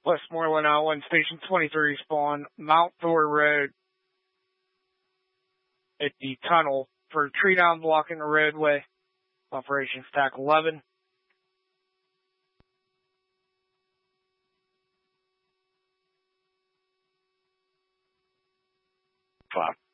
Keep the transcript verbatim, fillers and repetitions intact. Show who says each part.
Speaker 1: Westmoreland Island, Station twenty-three spawn, Mount Thor Road at the tunnel for tree down blocking the roadway. Operation Stack eleven.
Speaker 2: Five.